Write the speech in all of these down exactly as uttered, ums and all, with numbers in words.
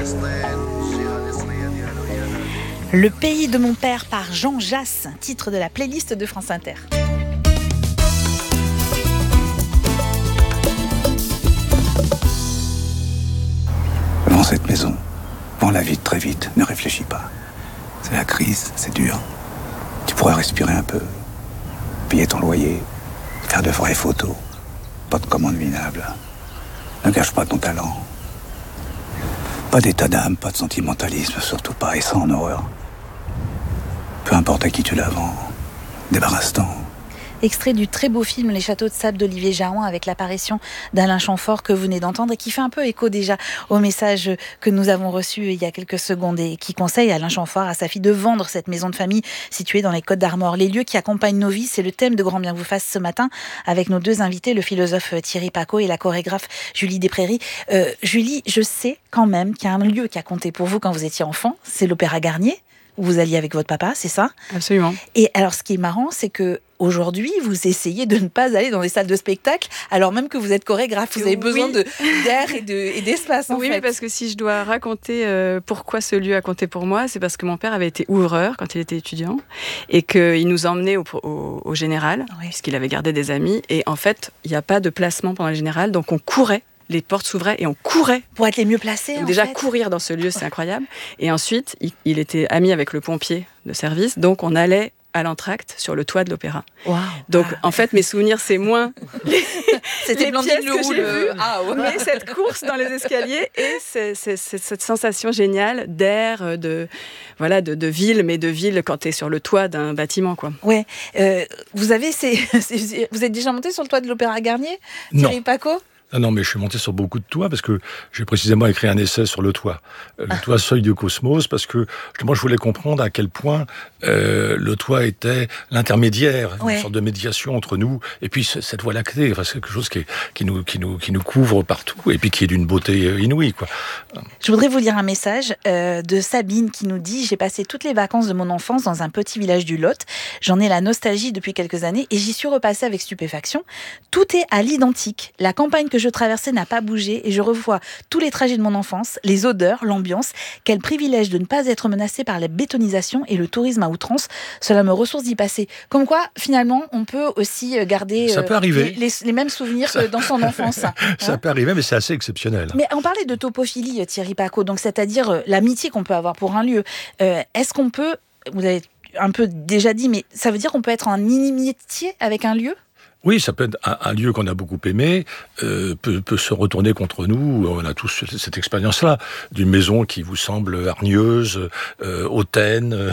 Le pays de mon père par Jean Jass, titre de la playlist de France Inter. Vends cette maison, vends la vite très vite, ne réfléchis pas. C'est la crise, c'est dur. Tu pourrais respirer un peu, payer ton loyer, faire de vraies photos, pas de commandes minables. Ne gâche pas ton talent. Pas d'état d'âme, pas de sentimentalisme, surtout pas, et ça en horreur. Peu importe à qui tu la vends, débarrasse-t'en. Extrait du très beau film Les Châteaux de sable d'Olivier Jaouin avec l'apparition d'Alain Chamfort que vous venez d'entendre et qui fait un peu écho déjà au message que nous avons reçu il y a quelques secondes et qui conseille Alain Chamfort à sa fille de vendre cette maison de famille située dans les Côtes d'Armor. Les lieux qui accompagnent nos vies, c'est le thème de Grand Bien vous fasse ce matin avec nos deux invités, le philosophe Thierry Pacaud et la chorégraphe Julie Desprairies. Euh, Julie, je sais quand même qu'il y a un lieu qui a compté pour vous quand vous étiez enfant, c'est l'Opéra Garnier. Où vous alliez avec votre papa, c'est ça ? Absolument. Et alors, ce qui est marrant, c'est que aujourd'hui, vous essayez de ne pas aller dans des salles de spectacle, alors même que vous êtes chorégraphe. Vous avez besoin oui. de, d'air et, de, et d'espace, en oui, fait. Oui, mais parce que si je dois raconter euh, pourquoi ce lieu a compté pour moi, c'est parce que mon père avait été ouvreur quand il était étudiant et qu'il nous emmenait au, au, au Général, oui. puisqu'il avait gardé des amis. Et en fait, il n'y a pas de placement pendant le Général, donc on courait. Les portes s'ouvraient et on courait. Pour être les mieux placés, donc déjà, fait. courir dans ce lieu, c'est incroyable. Et ensuite, il, il était ami avec le pompier de service, donc on allait à l'entracte sur le toit de l'opéra. Wow. Donc, ah, en fait, mes souvenirs, c'est moins les, C'était les pièces le que j'ai vues, ah, ouais. mais cette course dans les escaliers et c'est, c'est, c'est cette sensation géniale d'air, de, voilà, de, de ville, mais de ville quand tu es sur le toit d'un bâtiment, quoi. Ouais. Euh, vous avez ces, ces, vous êtes déjà monté sur le toit de l'Opéra Garnier, Thierry Pacaud ? Ah non, mais je suis monté sur beaucoup de toits parce que j'ai précisément écrit un essai sur le toit. Le ah. toit Seuil du Cosmos, parce que moi je voulais comprendre à quel point euh, le toit était l'intermédiaire, ouais. une sorte de médiation entre nous et puis cette Voie lactée. Enfin, c'est quelque chose qui, est, qui, nous, qui, nous, qui nous couvre partout et puis qui est d'une beauté inouïe, quoi. Je voudrais vous lire un message euh, de Sabine qui nous dit « J'ai passé toutes les vacances de mon enfance dans un petit village du Lot. J'en ai la nostalgie depuis quelques années et j'y suis repassée avec stupéfaction. Tout est à l'identique. La campagne que je traversais n'a pas bougé et je revois tous les trajets de mon enfance, les odeurs, l'ambiance. Quel privilège de ne pas être menacé par la bétonisation et le tourisme à outrance. Cela me ressource d'y passer. » Comme quoi, finalement, on peut aussi garder ça euh, peut arriver. Les, les, les mêmes souvenirs ça... que dans son enfance. Ça hein peut arriver, mais c'est assez exceptionnel. Mais on parlait de topophilie, Thierry Pacaud, donc c'est-à-dire euh, l'amitié qu'on peut avoir pour un lieu. Euh, est-ce qu'on peut, vous avez un peu déjà dit, mais ça veut dire qu'on peut être en inimitié avec un lieu ? Oui, ça peut être un, un lieu qu'on a beaucoup aimé, euh, peut, peut se retourner contre nous. On a tous cette expérience-là, d'une maison qui vous semble hargneuse, euh, hautaine, euh,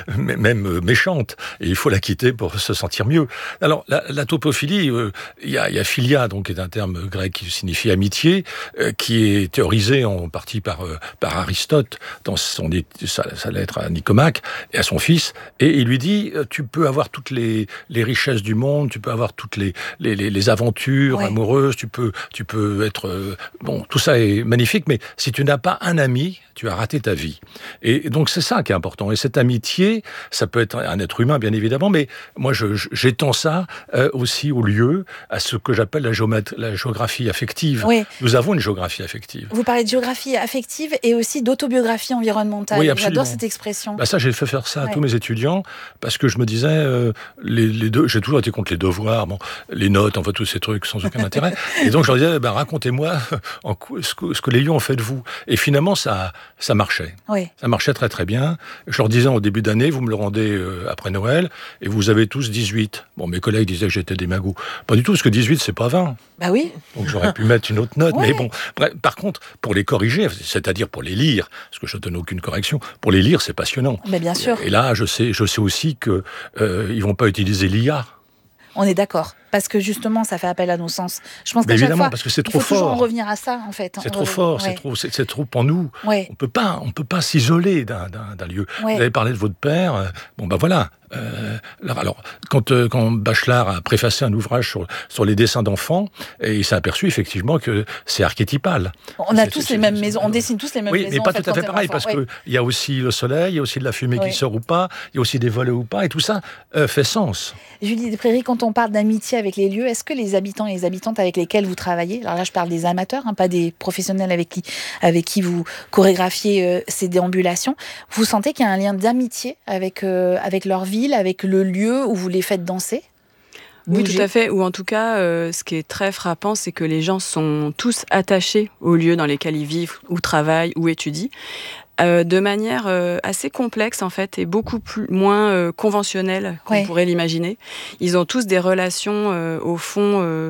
même méchante. Et il faut la quitter pour se sentir mieux. Alors, la, la topophilie, il euh, y, a, y a philia, donc, qui est un terme grec qui signifie amitié, euh, qui est théorisé en partie par, euh, par Aristote dans son, sa, sa lettre à Nicomaque et à son fils. Et il lui dit, tu peux avoir toutes les, les richesses du monde, tu peux avoir toutes les Les, les, les aventures ouais. amoureuses, tu peux, tu peux être... Euh, bon, tout ça est magnifique, mais si tu n'as pas un ami, tu as raté ta vie. Et, et donc, c'est ça qui est important. Et cette amitié, ça peut être un être humain, bien évidemment, mais moi, je, je, j'étends ça euh, aussi au lieu, à ce que j'appelle la, géomat- la géographie affective. Oui. Nous avons une géographie affective. Vous parlez de géographie affective et aussi d'autobiographie environnementale. Oui, j'adore cette expression. Bah ça, j'ai fait faire ça à ouais. tous mes étudiants, parce que je me disais, euh, les, les deux, j'ai toujours été contre les devoirs, bon, les notes, enfin tous ces trucs sans aucun intérêt. Et donc je leur disais, ben, racontez-moi en coup, ce, que, ce que les lions ont fait de vous. Et finalement, ça, ça marchait. Oui. Ça marchait très très bien. Je leur disais au début d'année, vous me le rendez euh, après Noël, et vous avez tous dix-huit. Bon, mes collègues disaient que j'étais démago. Pas du tout, parce que dix-huit, c'est pas vingt. Bah oui. Donc j'aurais pu mettre une autre note. Ouais. Mais bon, bref, par contre, pour les corriger, c'est-à-dire pour les lire, parce que je ne donne aucune correction, pour les lire, c'est passionnant. Mais bien sûr. Et là, je sais, je sais aussi qu'ils euh, ne vont pas utiliser l'I A. On est d'accord, parce que justement, ça fait appel à nos sens. Je pense qu'à mais chaque évidemment, fois, parce que c'est trop il faut fort. toujours en revenir à ça, en fait. C'est on trop re... fort, ouais. c'est trop, c'est, c'est trop en nous. Ouais. On peut pas, on peut pas s'isoler d'un, d'un, d'un lieu. Ouais. Vous avez parlé de votre père. Bon ben voilà. Euh, alors, quand, euh, quand Bachelard a préfacé un ouvrage sur, sur les dessins d'enfants, et il s'est aperçu effectivement que c'est archétypal. On a c'est, tous c'est, les mêmes c'est, maisons, on dessine tous les mêmes oui, maisons. Oui, mais pas en fait, tout à fait pareil, parce qu'il ouais. y a aussi le soleil, il y a aussi de la fumée ouais. qui sort ou pas, il y a aussi des volets ou pas, et tout ça euh, fait sens. Julie Desprairies, quand on parle d'amitié d'amitié avec les lieux. Est-ce que les habitants et les habitantes avec lesquels vous travaillez, alors là je parle des amateurs, hein, pas des professionnels avec qui, avec qui vous chorégraphiez euh, ces déambulations, vous sentez qu'il y a un lien d'amitié avec, euh, avec leur ville, avec le lieu où vous les faites danser ? Oui, tout à fait. Ou en tout cas, euh, ce qui est très frappant, c'est que les gens sont tous attachés aux lieux dans lesquels ils vivent, ou travaillent, ou étudient, euh, de manière euh, assez complexe en fait, et beaucoup plus, moins euh, conventionnelle qu'on ouais. pourrait l'imaginer. Ils ont tous des relations, euh, au fond, euh,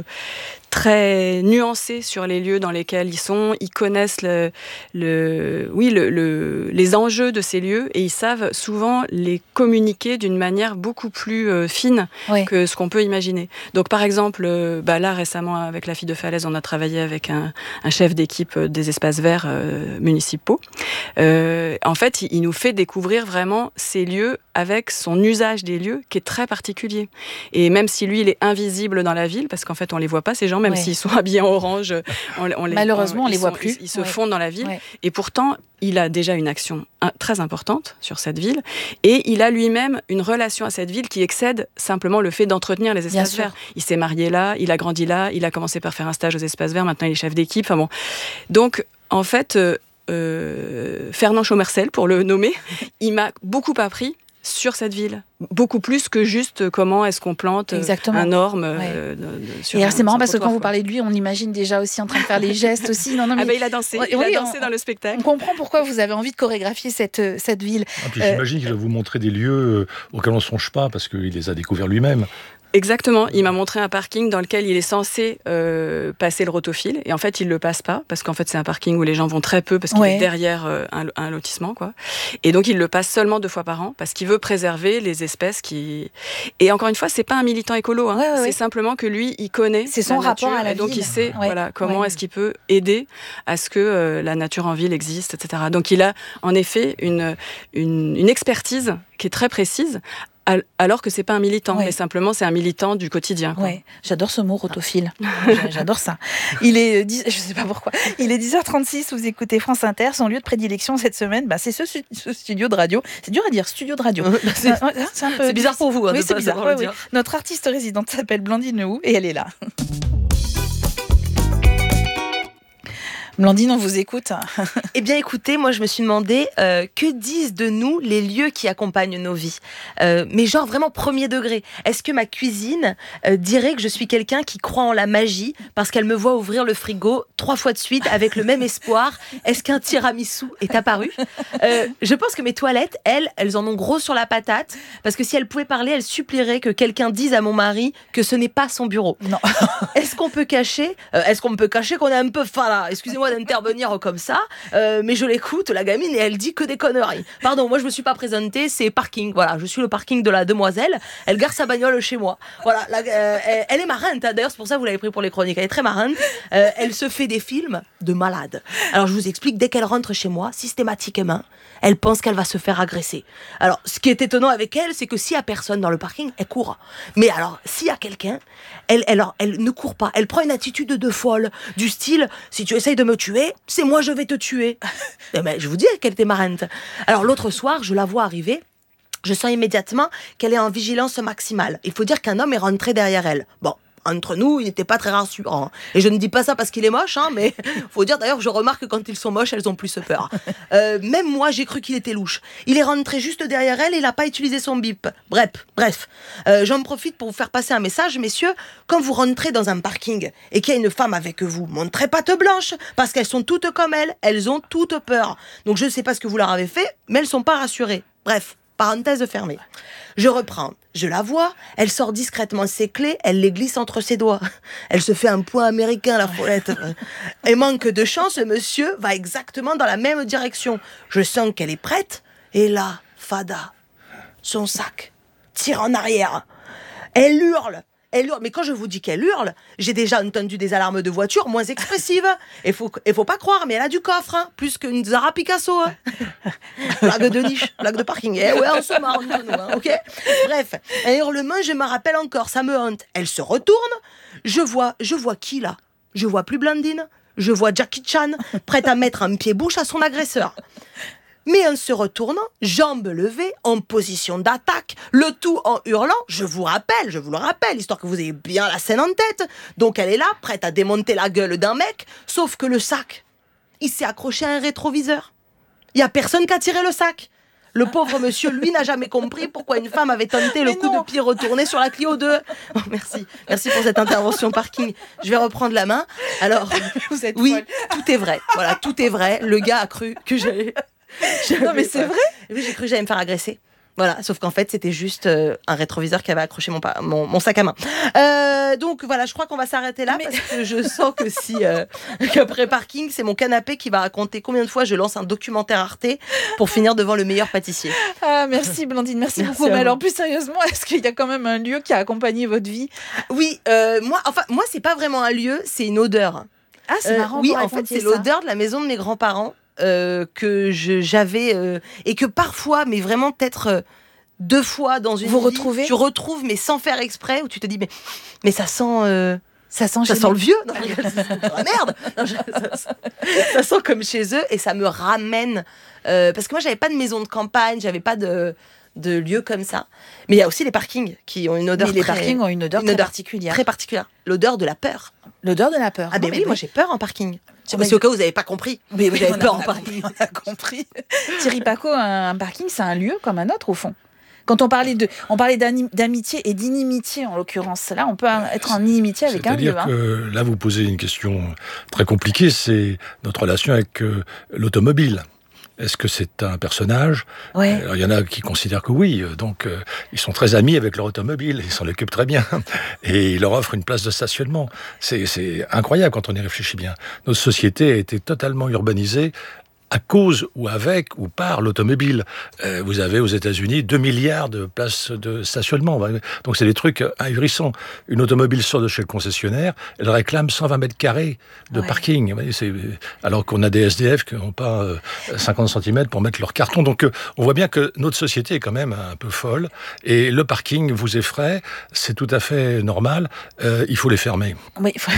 très nuancés sur les lieux dans lesquels ils sont. Ils connaissent le, le, oui, le, le, les enjeux de ces lieux et ils savent souvent les communiquer d'une manière beaucoup plus euh, fine oui. que ce qu'on peut imaginer. Donc par exemple, euh, bah là récemment avec la Fille de Falaise, on a travaillé avec un, un chef d'équipe des espaces verts euh, municipaux. Euh, en fait, il, il nous fait découvrir vraiment ces lieux avec son usage des lieux qui est très particulier. Et même si lui, il est invisible dans la ville, parce qu'en fait, on les voit pas, ces gens, même ouais. s'ils sont habillés en orange, on, on les, malheureusement, on, on les voit sont, plus. Ils, ils se ouais. fondent dans la ville. Ouais. Et pourtant, il a déjà une action très importante sur cette ville. Et il a lui-même une relation à cette ville qui excède simplement le fait d'entretenir les espaces verts. Il s'est marié là, il a grandi là, il a commencé par faire un stage aux espaces verts, maintenant il est chef d'équipe. Enfin bon. Donc, en fait, euh, euh, Fernand Chaumercel, pour le nommer, il m'a beaucoup appris sur cette ville, beaucoup plus que juste comment est-ce qu'on plante Exactement. un orme ouais. euh, de, de, sur et alors un, c'est marrant parce que quand quoi. vous parlez de lui, on l'imagine déjà aussi en train de faire les gestes aussi. Non, non, mais... Ah ben il a dansé, il oui, a dansé on, dans le spectacle. On comprend pourquoi vous avez envie de chorégraphier cette, cette ville. Ah, puis euh... j'imagine qu'il va vous montrer des lieux auxquels on ne songe pas parce qu'il les a découverts lui-même. Exactement, il m'a montré un parking dans lequel il est censé euh, passer le rotophile et en fait il le passe pas parce qu'en fait c'est un parking où les gens vont très peu parce qu'il ouais. est derrière euh, un, un lotissement quoi. Et donc il le passe seulement deux fois par an parce qu'il veut préserver les espèces qui. Et encore une fois c'est pas un militant écolo, hein. ouais, ouais, c'est ouais. simplement que lui il connaît. C'est son la rapport nature, à la et donc ville. il sait ouais. voilà comment ouais. est-ce qu'il peut aider à ce que euh, la nature en ville existe, et cetera. Donc il a en effet une une, une expertise qui est très précise. Alors que c'est pas un militant, ouais. mais simplement c'est un militant du quotidien. Quoi. Ouais. J'adore ce mot rotophile. J'adore ça. Il est dix, je sais pas pourquoi. Il est dix heures trente-six. Vous écoutez France Inter. Son lieu de prédilection cette semaine, bah, c'est ce, ce studio de radio. C'est dur à dire, studio de radio. c'est, c'est, un peu c'est bizarre pour vous. Hein, oui, c'est pas bizarre. Ouais, oui. Notre artiste résidente s'appelle Blandine Lehou et elle est là. Blandine, on vous écoute. Eh bien, écoutez, moi, je me suis demandé euh, que disent de nous les lieux qui accompagnent nos vies. Euh, mais genre vraiment premier degré. Est-ce que ma cuisine euh, dirait que je suis quelqu'un qui croit en la magie parce qu'elle me voit ouvrir le frigo trois fois de suite avec le même espoir? Est-ce qu'un tiramisu est apparu? euh, Je pense que mes toilettes, elles, elles en ont gros sur la patate parce que si elles pouvaient parler, elles supplieraient que quelqu'un dise à mon mari que ce n'est pas son bureau. Non. Est-ce qu'on peut cacher euh, Est-ce qu'on peut cacher qu'on est un peu fala? Excusez-moi d'intervenir comme ça, euh, mais je l'écoute, la gamine, et elle dit que des conneries. Pardon, moi je me suis pas présentée, c'est parking, voilà, je suis le parking de la demoiselle, elle gare sa bagnole chez moi. Voilà, la, euh, elle, elle est marrante, hein. D'ailleurs c'est pour ça que vous l'avez pris pour les chroniques, elle est très marrante, euh, elle se fait des films de malade. Alors je vous explique, dès qu'elle rentre chez moi, systématiquement, elle pense qu'elle va se faire agresser. Alors ce qui est étonnant avec elle, c'est que s'il y a personne dans le parking, elle court. Mais alors, s'il y a quelqu'un, elle, elle, elle ne court pas, elle prend une attitude de folle, du style, si tu essayes de me tuer, c'est moi je vais te tuer. Mais je vous dis qu'elle était marrante. Alors l'autre soir, je la vois arriver, je sens immédiatement qu'elle est en vigilance maximale. Il faut dire qu'un homme est rentré derrière elle. Bon, entre nous, il n'était pas très rassurant. Et je ne dis pas ça parce qu'il est moche, hein, mais faut dire d'ailleurs que je remarque que quand ils sont moches, elles ont plus peur. Euh, même moi, j'ai cru qu'il était louche. Il est rentré juste derrière elle et il n'a pas utilisé son bip. Bref, bref. Euh, j'en profite pour vous faire passer un message, messieurs. Quand vous rentrez dans un parking et qu'il y a une femme avec vous, montrez patte blanche, parce qu'elles sont toutes comme elle. Elles ont toutes peur. Donc je ne sais pas ce que vous leur avez fait, mais elles ne sont pas rassurées. Bref. Parenthèse fermée. Je reprends. Je la vois. Elle sort discrètement ses clés. Elle les glisse entre ses doigts. Elle se fait un point américain, la follette. Et manque de chance, le monsieur va exactement dans la même direction. Je sens qu'elle est prête. Et là, Fada, son sac, tire en arrière. Elle hurle. Elle hurle. Mais quand je vous dis qu'elle hurle, j'ai déjà entendu des alarmes de voiture moins expressives. Et faut, et faut pas croire, mais elle a du coffre, hein, plus qu'une Zara Picasso. Hein. Blague de niche, blague de parking. Eh ouais, on se marre entre nous, hein, ok. Bref, un hurlement, je me rappelle encore, ça me hante. Elle se retourne. Je vois, je vois qui là? Je vois plus Blandine. Je vois Jackie Chan, prête à mettre un pied-bouche à son agresseur. mais en se retournant, jambes levées, en position d'attaque, le tout en hurlant, je vous rappelle, je vous le rappelle, histoire que vous ayez bien la scène en tête. Donc elle est là, prête à démonter la gueule d'un mec, sauf que le sac, il s'est accroché à un rétroviseur. Il y a personne qui a tiré le sac. Le pauvre monsieur, lui, n'a jamais compris pourquoi une femme avait tenté le coup de pied retourné sur la Clio deux. Oh, merci, merci pour cette intervention parking. Je vais reprendre la main. Alors, vous êtes oui, folle. tout est vrai. Voilà, tout est vrai. Le gars a cru que j'allais... Non mais c'est vrai. Oui, j'ai cru que j'allais me faire agresser. Voilà, sauf qu'en fait, c'était juste euh, un rétroviseur qui avait accroché mon, pa- mon, mon sac à main. Euh, donc voilà, je crois qu'on va s'arrêter là, mais... parce que je sens que si euh, qu'après parking, c'est mon canapé qui va raconter combien de fois je lance un documentaire Arte pour finir devant le meilleur pâtissier. Ah, merci Blandine, merci, merci beaucoup. Mais alors plus sérieusement, est-ce qu'il y a quand même un lieu qui a accompagné votre vie? Oui, euh, moi, enfin, moi, c'est pas vraiment un lieu, c'est une odeur. Ah, c'est euh, marrant. Oui, en fait, c'est ça. L'odeur de la maison de mes grands-parents euh, que je, j'avais euh, et que parfois, mais vraiment peut-être. Euh, deux fois dans une vous vie, retrouvez tu retrouves mais sans faire exprès, où tu te dis mais mais ça sent euh, ça sent ça chez sent lui. le vieux, non, ah, merde non, je, ça, ça, ça sent comme chez eux et ça me ramène euh, parce que moi j'avais pas de maison de campagne, j'avais pas de de lieu comme ça, mais il y a aussi les parkings qui ont une odeur mais les très, parkings ont une odeur une très odeur particulière très particulière l'odeur de la peur. L'odeur de la peur. Ah ben oui, oui, moi j'ai peur en parking. Oh, Parce qu'au cas où vous n'avez pas compris, mais oui, j'avais peur en a parking. On a compris. Thierry Paco, un, un parking, c'est un lieu comme un autre au fond. Quand on parlait, de, on parlait d'amitié et d'inimitié, en l'occurrence, là, on peut être en inimitié avec un lieu. C'est-à-dire que là, vous posez une question très compliquée, c'est notre relation avec euh, l'automobile. Est-ce que c'est un personnage ? Ouais. Alors, il y en a qui considèrent que oui, donc euh, ils sont très amis avec leur automobile, ils s'en occupent très bien, et ils leur offrent une place de stationnement. C'est, c'est incroyable quand on y réfléchit bien. Notre société a été totalement urbanisée à cause ou avec ou par l'automobile. Euh, vous avez aux États-Unis deux milliards de places de stationnement. Donc c'est des trucs ahurissants. Une automobile sort de chez le concessionnaire, elle réclame cent vingt mètres carrés de ouais. parking. C'est, alors qu'on a des S D F qui n'ont pas euh, cinquante centimètres pour mettre leur carton. Donc euh, on voit bien que notre société est quand même un peu folle. Et le parking vous effraie, c'est tout à fait normal. Euh, il faut les fermer. Oui, il faut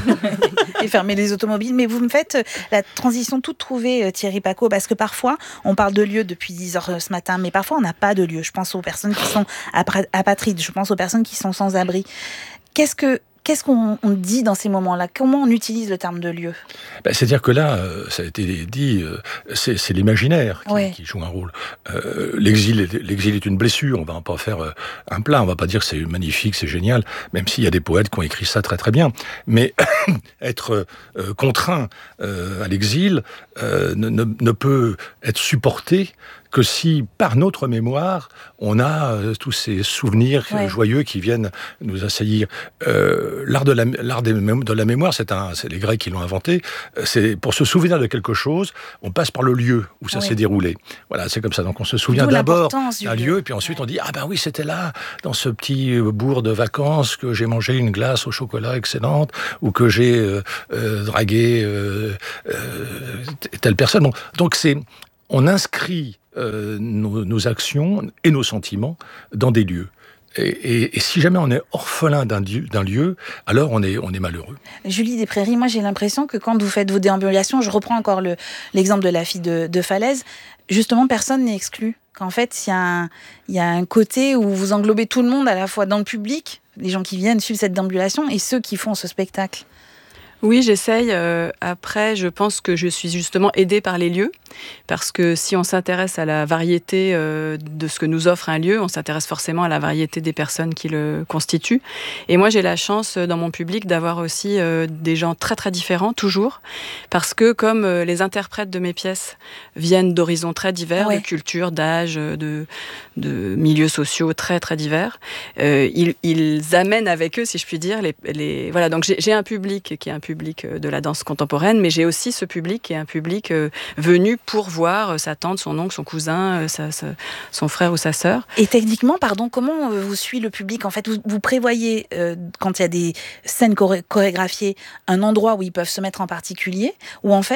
et fermer les automobiles. Mais vous me faites la transition toute trouvée, Thierry Paco, parce que parfois, on parle de lieux depuis dix heures ce matin, mais parfois on n'a pas de lieu. Je pense aux personnes qui sont apatrides, je pense aux personnes qui sont sans abri. Qu'est-ce que Qu'est-ce qu'on on dit dans ces moments-là ? Comment on utilise le terme de lieu ? Ben, c'est-à-dire que là, euh, ça a été dit, euh, c'est, c'est l'imaginaire qui, ouais. qui joue un rôle. Euh, l'exil, est, l'exil est une blessure, on va pas faire euh, un plat, on va pas dire que c'est magnifique, c'est génial, même s'il y a des poètes qui ont écrit ça très très bien. Mais être euh, contraint euh, à l'exil euh, ne, ne, ne peut être supporté que si, par notre mémoire, on a euh, tous ces souvenirs ouais. joyeux qui viennent nous assaillir. Euh, l'art de la, l'art des, de la mémoire, c'est, un, c'est les Grecs qui l'ont inventé. C'est pour se souvenir de quelque chose, on passe par le lieu où ça ouais. s'est déroulé. Voilà, c'est comme ça. Donc on se souvient D'où d'abord d'un lieu, et puis ensuite ouais. on dit ah ben oui, c'était là, dans ce petit bourg de vacances que j'ai mangé une glace au chocolat excellente, ou que j'ai euh, euh, dragué euh, euh, telle personne. Bon, donc c'est on inscrit Euh, nos, nos actions et nos sentiments dans des lieux. Et, et, et si jamais on est orphelin d'un lieu, d'un lieu, alors on est, on est malheureux. Julie Desprairies, moi j'ai l'impression que quand vous faites vos déambulations, je reprends encore le, l'exemple de la fille de, de Falaise, justement personne n'est exclu. Qu'en fait, il y, a un, il y a un côté où vous englobez tout le monde, à la fois dans le public, les gens qui viennent suivre cette déambulation, et ceux qui font ce spectacle. Oui, j'essaye. Euh, après, je pense que je suis justement aidée par les lieux, parce que si on s'intéresse à la variété euh, de ce que nous offre un lieu, on s'intéresse forcément à la variété des personnes qui le constituent. Et moi, j'ai la chance dans mon public d'avoir aussi euh, des gens très très différents, toujours, parce que comme euh, les interprètes de mes pièces viennent d'horizons très divers, ouais. de cultures, d'âge, de, de milieux sociaux très très divers, euh, ils, ils amènent avec eux, si je puis dire, les, les... voilà. Donc j'ai, j'ai un public qui est un public public de la danse contemporaine, mais j'ai aussi ce public qui est un public euh, venu pour voir sa tante, son oncle, son cousin, euh, sa, sa, son frère ou sa sœur. Et techniquement, pardon, comment euh, vous suit le public ? En fait, vous, vous prévoyez, euh, quand il y a des scènes choré- chorégraphiées, un endroit où ils peuvent se mettre en particulier, ou en fait,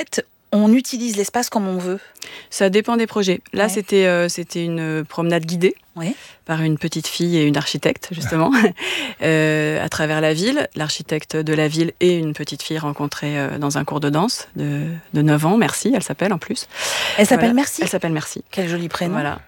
on utilise l'espace comme on veut? Ça dépend des projets. Là, ouais. c'était, euh, c'était une promenade guidée oui. par une petite fille et une architecte, justement, euh, à travers la ville. L'architecte de la ville et une petite fille rencontrée euh, dans un cours de danse de, de neuf ans. Merci, elle s'appelle en plus. Elle s'appelle voilà. Merci Elle s'appelle Merci. Quel joli prénom. Voilà.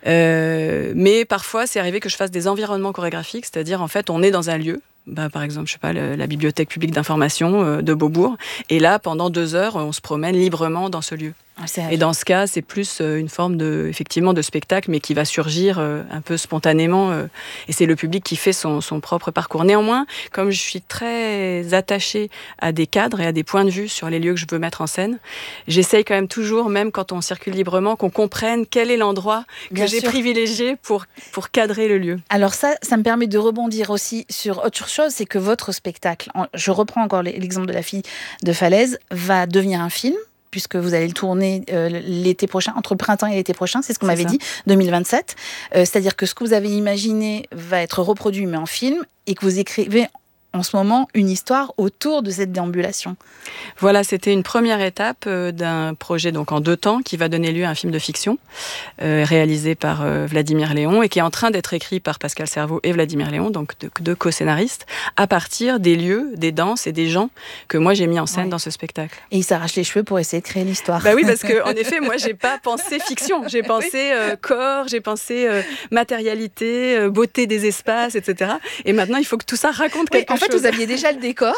Euh, mais parfois, c'est arrivé que je fasse des environnements chorégraphiques, c'est-à-dire, en fait, on est dans un lieu. Bah, par exemple, je sais pas, le, la bibliothèque publique d'information euh, de Beaubourg. Et là, pendant deux heures, on se promène librement dans ce lieu. Et dans ce cas, c'est plus euh, une forme de, effectivement, de spectacle, mais qui va surgir euh, un peu spontanément. Euh, et c'est le public qui fait son, son propre parcours. Néanmoins, comme je suis très attachée à des cadres et à des points de vue sur les lieux que je veux mettre en scène, j'essaye quand même toujours, même quand on circule librement, qu'on comprenne quel est l'endroit que Bien j'ai sûr. privilégié pour, pour cadrer le lieu. Alors ça, ça me permet de rebondir aussi sur autre chose, c'est que votre spectacle, je reprends encore l'exemple de la fille de Falaise, va devenir un film, puisque vous allez le tourner euh, l'été prochain, entre le printemps et l'été prochain, c'est ce qu'on m'avait dit, deux mille vingt-sept. Euh, c'est-à-dire que ce que vous avez imaginé va être reproduit, mais en film, et que vous écrivez en ce moment une histoire autour de cette déambulation. Voilà, c'était une première étape euh, d'un projet donc en deux temps qui va donner lieu à un film de fiction euh, réalisé par euh, Vladimir Léon et qui est en train d'être écrit par Pascal Cerveau et Vladimir Léon, donc deux de co-scénaristes, à partir des lieux, des danses et des gens que moi j'ai mis en scène ouais. dans ce spectacle. Et ils s'arrachent les cheveux pour essayer de créer l'histoire. Bah oui, parce que en effet, moi j'ai pas pensé fiction, j'ai pensé euh, corps, j'ai pensé euh, matérialité, euh, beauté des espaces, et cetera. Et maintenant il faut que tout ça raconte oui, quelque chose. En fait, vous aviez déjà le décor,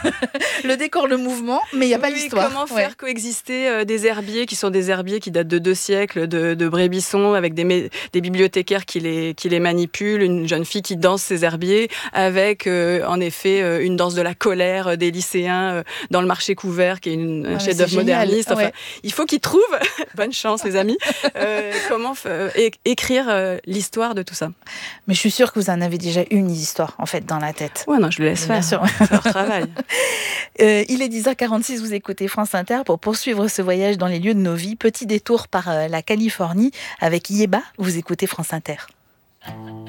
le décor, le mouvement, mais il n'y a pas oui, l'histoire. Comment faire ouais. coexister euh, des herbiers qui sont des herbiers qui datent de deux siècles, de, de Brébisson, avec des, mé- des bibliothécaires qui les, qui les manipulent, une jeune fille qui danse ces herbiers, avec euh, en effet euh, une danse de la colère euh, des lycéens euh, dans le marché couvert, qui est une, un ah, chef-d'œuvre moderniste. Enfin, ouais. Il faut qu'ils trouvent, bonne chance les amis, euh, comment euh, é- écrire euh, l'histoire de tout ça. Mais je suis sûre que vous en avez déjà une histoire en fait dans la tête. Ouais, non, je le laisse faire. Bien sûr. C'est leur travail. Euh, il est dix heures quarante-six, vous écoutez France Inter pour poursuivre ce voyage dans les lieux de nos vies. Petit détour par euh, la Californie avec Yeba, vous écoutez France Inter.